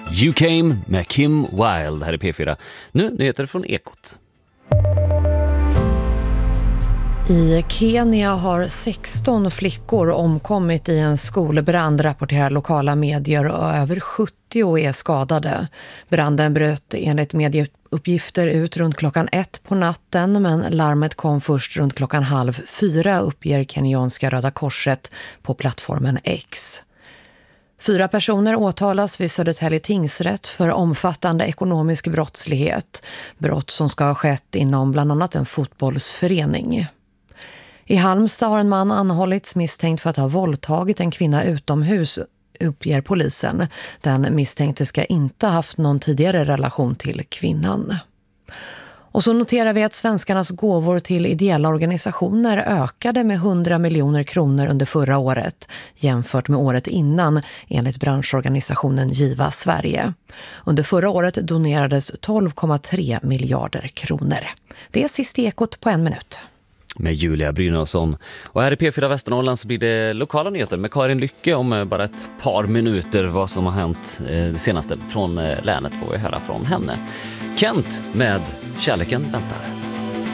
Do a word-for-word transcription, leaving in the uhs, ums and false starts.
You Came med Kim Wilde här i P fyra. Nu nyheter från Ekot. I Kenya har sexton flickor omkommit i en skolbrand, rapporterar lokala medier, och över sjuttio är skadade. Branden bröt enligt medieuppgifter ut runt klockan ett på natten, men larmet kom först runt klockan halv fyra, uppger kenyanska Röda Korset på plattformen X. Fyra personer åtalas vid Södertälje tingsrätt för omfattande ekonomisk brottslighet. Brott som ska ha skett inom bland annat en fotbollsförening. I Halmstad har en man anhållits misstänkt för att ha våldtagit en kvinna utomhus, uppger polisen. Den misstänkte ska inte ha haft någon tidigare relation till kvinnan. Och så noterar vi att svenskarnas gåvor till ideella organisationer ökade med hundra miljoner kronor under förra året jämfört med året innan, enligt branschorganisationen Giva Sverige. Under förra året donerades tolv komma tre miljarder kronor. Det är sist Ekot på en minut. Med Julia Brynolfsson. Och här i P fyra Västernorrland så blir det lokala nyheter med Karin Lycke om bara ett par minuter. Vad som har hänt det senaste från länet får vi höra från henne. Kent med Kärleken väntar.